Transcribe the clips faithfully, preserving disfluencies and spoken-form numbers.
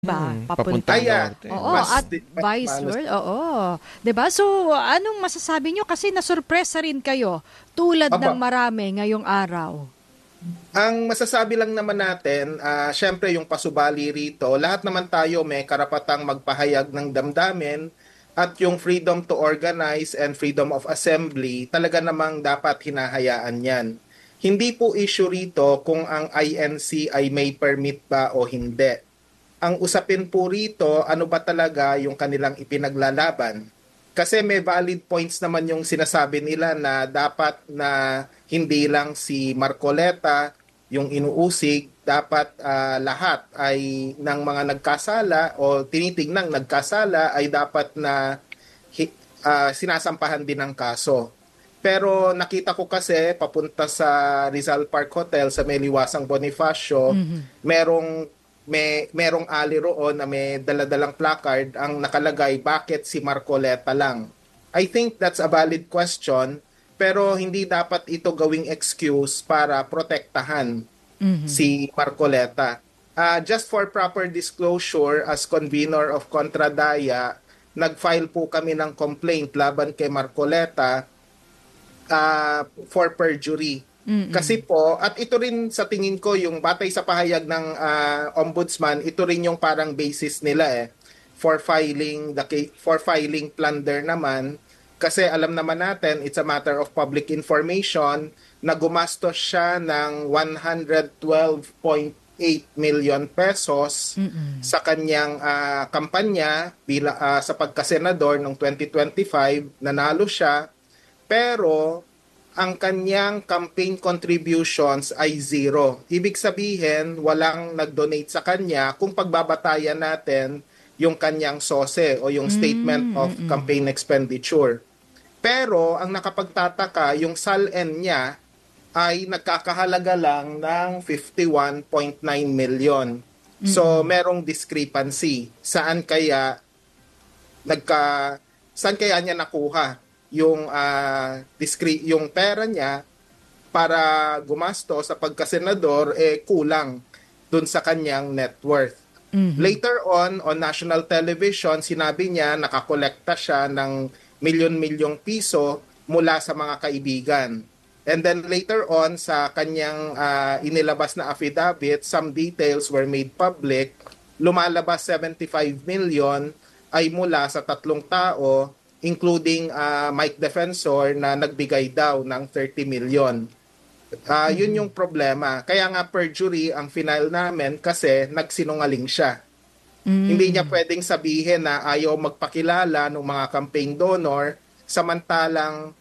Ba, Mm, papunta. papuntang Kaya, norte, Oo, oo. mas, at di- mas, vice mas versa. Oo. 'Di ba? So, anong masasabi nyo kasi nasurpresa rin kayo tulad ng Aba, marami ngayong araw? ang masasabi lang naman natin, ah, syempre yung pasubali rito, lahat naman tayo may karapatang magpahayag ng damdamin at yung freedom to organize and freedom of assembly, talaga namang dapat hinahayaan yan. Hindi po issue rito kung ang I N C ay may permit ba o hindi. Ang usapin po rito, ano ba talaga yung kanilang ipinaglalaban? Kasi may valid points naman yung sinasabi nila na dapat na hindi lang si Marcoleta yung inuusig, dapat ah, lahat ay ng mga nagkasala o tinitingnang nagkasala ay dapat na hi- ah, sinasampahan din ng kaso. Pero nakita ko kasi papunta sa Rizal Park Hotel sa Meliwasang Bonifacio, merong may merong ali roon na may daladalang placard ang nakalagay bakit si Marcoleta lang. I think that's a valid question pero hindi dapat ito gawing excuse para protektahan si Marcoleta. Ah, just for proper disclosure, as convener of Contradaya, nag-file po kami ng complaint laban kay Marcoleta uh, for perjury. Kasi po, at ito rin sa tingin ko, yung batay sa pahayag ng ah, ombudsman, ito rin yung parang basis nila eh, for filing the ca- for filing plunder naman. Kasi alam naman natin, it's a matter of public information na gumastos siya ng one hundred twelve point eight million pesos sa kanyang ah, kampanya bila, ah, sa pagkasenador noong twenty twenty-five. Nanalo siya pero ang kanyang campaign contributions ay zero. Ibig sabihin, walang nag-donate sa kanya kung pagbabatayan natin yung kanyang S O S E o yung Statement of Campaign Expenditure. Pero ang nakapagtataka, yung S A L N niya ay nagkakahalaga lang ng fifty-one point nine million. So, merong discrepancy. Saan kaya nagka saan kaya niya nakuha yung ah, discre- yung pera niya para gumasto sa pagkasenador eh kulang dun sa kanyang net worth. Later on on national television sinabi niya nakakolekta siya ng milyon-milyong piso mula sa mga kaibigan. And then later on sa kanyang ah, inilabas na affidavit, some details were made public. Lumalabas seventy-five million ay mula sa tatlong tao including ah, Mike Defensor na nagbigay daw ng thirty million. Ah, yun yung problema. Kaya nga perjury ang final namin kasi nagsinungaling siya. Hindi niya pwedeng sabihin na ayaw magpakilala ng mga campaign donor samantalang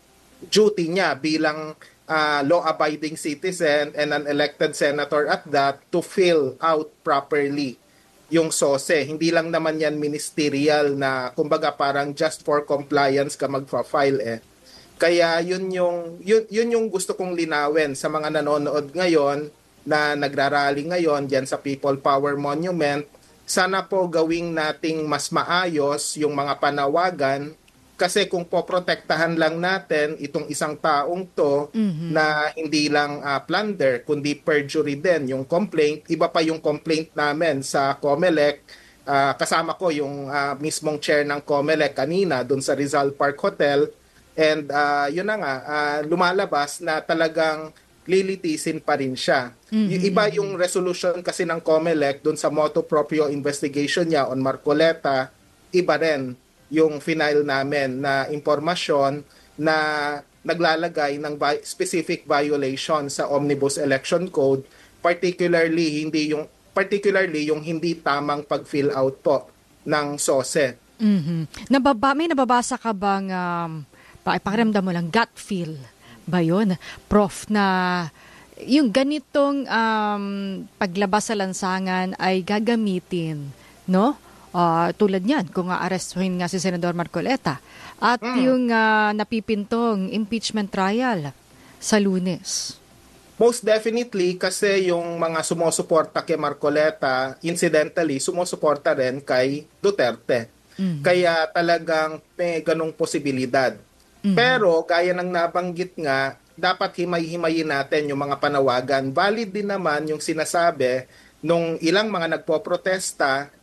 duty niya bilang ah, law-abiding citizen and an elected senator at that to fill out properly yung S O S E. Hindi lang naman yan ministerial na kumbaga parang just for compliance ka magpa-file eh. Kaya yun yung yun, yun yung gusto kong linawin sa mga nanonood ngayon na nagrarally ngayon diyan sa People Power Monument. Sana po gawing nating mas maayos yung mga panawagan kasi kung poprotektahan lang natin itong isang taong to na hindi lang ah, plunder kundi perjury din yung complaint, iba pa yung complaint namin sa COMELEC. Ah, kasama ko yung ah, mismong chair ng COMELEC kanina doon sa Rizal Park Hotel. And ah, yun na nga, ah, lumalabas na talagang lilitisin pa rin siya. Yung iba yung resolution kasi ng COMELEC doon sa motu proprio investigation niya on Marcoleta, iba rin yung final namin na impormasyon na naglalagay ng vi- specific violation sa Omnibus Election Code, particularly hindi yung particularly yung hindi tamang pag-fill out po ng S O S E. Mhm. Nababa, may nababasa ka bang, um, pa, pakiramdam mo lang, gut feel ba yun? Prof, na yung ganitong um, paglabas sa lansangan ay gagamitin, no? Ah, tulad niyan, kung aarestuhin nga si Senador Marcoleta. At yung ah, napipintong impeachment trial sa Lunes. Most definitely kasi yung mga sumusuporta kay Marcoleta, incidentally, sumusuporta rin kay Duterte. Kaya talagang may ganong posibilidad. Pero gaya ng nabanggit nga, dapat himay-himayin natin yung mga panawagan. Valid din naman yung sinasabi nung ilang mga nagpoprotesta